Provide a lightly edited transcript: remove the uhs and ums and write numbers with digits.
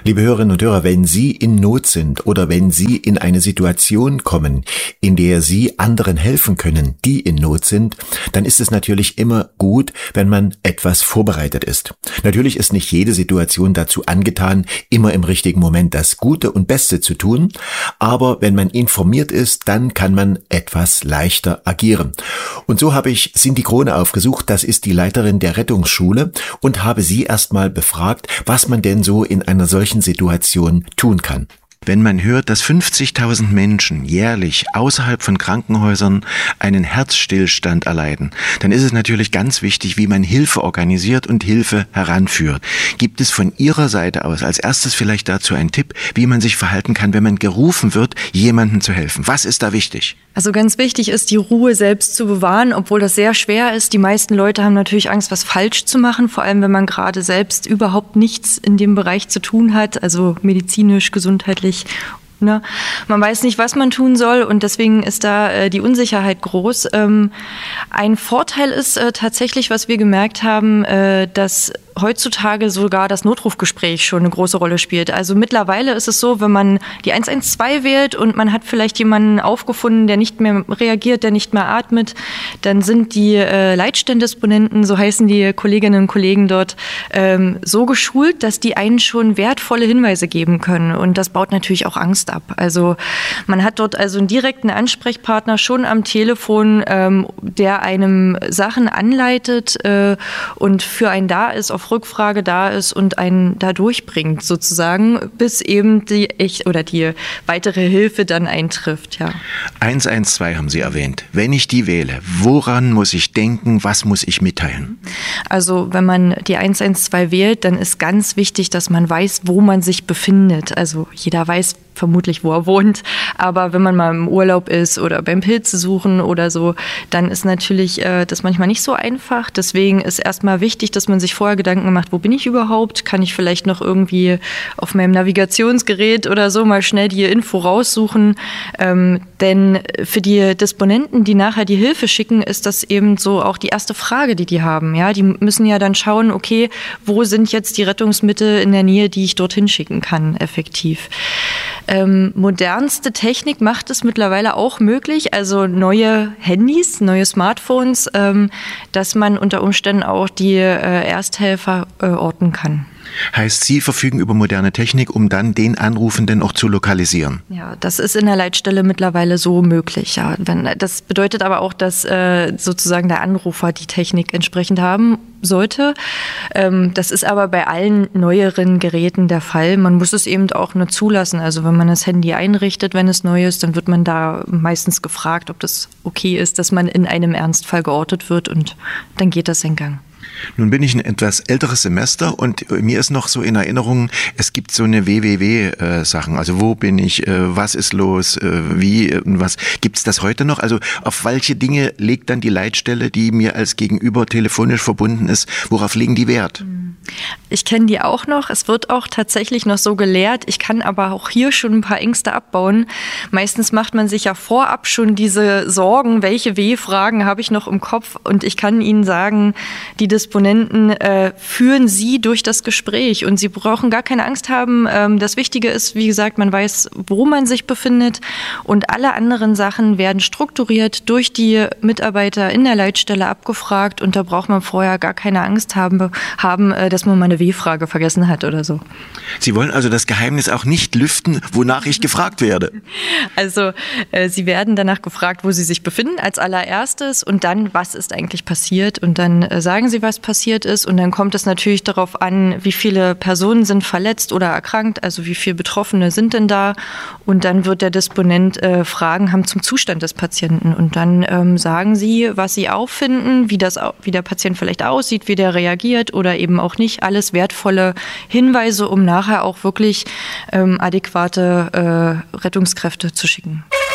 Liebe Hörerinnen und Hörer, wenn Sie in Not sind oder wenn Sie in eine Situation kommen, in der Sie anderen helfen können, die in Not sind, dann ist es natürlich immer gut, wenn man etwas vorbereitet ist. Natürlich ist nicht jede Situation dazu angetan, immer im richtigen Moment das Gute und Beste zu tun, aber wenn man informiert ist, dann kann man etwas leichter agieren. Und so habe ich Cindy Krone aufgesucht, das ist die Leiterin der Rettungsschule, und habe sie erstmal befragt, was man denn so in einer solchen Situation tun kann. Wenn man hört, dass 50.000 Menschen jährlich außerhalb von Krankenhäusern einen Herzstillstand erleiden, dann ist es natürlich ganz wichtig, wie man Hilfe organisiert und Hilfe heranführt. Gibt es von Ihrer Seite aus als erstes vielleicht dazu einen Tipp, wie man sich verhalten kann, wenn man gerufen wird, jemandem zu helfen? Was ist da wichtig? Also ganz wichtig ist, die Ruhe selbst zu bewahren, obwohl das sehr schwer ist. Die meisten Leute haben natürlich Angst, was falsch zu machen, vor allem wenn man gerade selbst überhaupt nichts in dem Bereich zu tun hat, also medizinisch, gesundheitlich. Ne? Man weiß nicht, was man tun soll, und deswegen ist da die Unsicherheit groß. Ein Vorteil ist tatsächlich, was wir gemerkt haben, dass heutzutage sogar das Notrufgespräch schon eine große Rolle spielt. Also mittlerweile ist es so, wenn man die 112 wählt und man hat vielleicht jemanden aufgefunden, der nicht mehr reagiert, der nicht mehr atmet, dann sind die Leitstellendisponenten, so heißen die Kolleginnen und Kollegen dort, so geschult, dass die einen schon wertvolle Hinweise geben können, und das baut natürlich auch Angst ab. Also man hat dort also einen direkten Ansprechpartner schon am Telefon, der einem Sachen anleitet und für einen da ist, auf Rückfrage da ist und einen da durchbringt sozusagen, bis eben die weitere Hilfe dann eintrifft. Ja. 112 haben Sie erwähnt. Wenn ich die wähle, woran muss ich denken, was muss ich mitteilen? Also wenn man die 112 wählt, dann ist ganz wichtig, dass man weiß, wo man sich befindet. Also jeder weiß vermutlich, wo er wohnt, aber wenn man mal im Urlaub ist oder beim Pilze suchen oder so, dann ist natürlich das manchmal nicht so einfach. Deswegen ist erstmal wichtig, dass man sich vorher Gedanken macht, wo bin ich überhaupt? Kann ich vielleicht noch irgendwie auf meinem Navigationsgerät oder so mal schnell die Info raussuchen? Denn für die Disponenten, die nachher die Hilfe schicken, ist das eben so auch die erste Frage, die haben. Ja, die müssen ja dann schauen, okay, wo sind jetzt die Rettungsmittel in der Nähe, die ich dorthin schicken kann, effektiv. Modernste Technik macht es mittlerweile auch möglich, also neue Handys, neue Smartphones, dass man unter Umständen auch die Ersthelfer orten kann. Heißt, Sie verfügen über moderne Technik, um dann den Anrufenden auch zu lokalisieren? Ja, das ist in der Leitstelle mittlerweile so möglich. Ja. Das bedeutet aber auch, dass sozusagen der Anrufer die Technik entsprechend haben sollte. Das ist aber bei allen neueren Geräten der Fall. Man muss es eben auch nur zulassen. Also wenn man das Handy einrichtet, wenn es neu ist, dann wird man da meistens gefragt, ob das okay ist, dass man in einem Ernstfall geortet wird, und dann geht das seinen Gang. Nun bin ich ein etwas älteres Semester und mir ist noch so in Erinnerung, es gibt so eine WWW-Sachen, also wo bin ich, was ist los, wie und was. Gibt es das heute noch? Also auf welche Dinge legt dann die Leitstelle, die mir als Gegenüber telefonisch verbunden ist, worauf legen die Wert? Ich kenne die auch noch. Es wird auch tatsächlich noch so gelehrt. Ich kann aber auch hier schon ein paar Ängste abbauen. Meistens macht man sich ja vorab schon diese Sorgen, welche W-Fragen habe ich noch im Kopf, und ich kann Ihnen sagen, die Disponenten führen Sie durch das Gespräch, und Sie brauchen gar keine Angst haben. Das Wichtige ist, wie gesagt, man weiß, wo man sich befindet, und alle anderen Sachen werden strukturiert durch die Mitarbeiter in der Leitstelle abgefragt, und da braucht man vorher gar keine Angst haben, dass man mal eine W-Frage vergessen hat oder so. Sie wollen also das Geheimnis auch nicht lüften, wonach ich gefragt werde? Also Sie werden danach gefragt, wo Sie sich befinden als allererstes, und dann, was ist eigentlich passiert, und dann sagen Sie, was passiert ist, und dann kommt es natürlich darauf an, wie viele Personen sind verletzt oder erkrankt, also wie viele Betroffene sind denn da, und dann wird der Disponent Fragen haben zum Zustand des Patienten, und dann sagen Sie, was Sie auffinden, wie der Patient vielleicht aussieht, wie der reagiert oder eben auch nicht. Alles wertvolle Hinweise, um nachher auch wirklich adäquate Rettungskräfte zu schicken.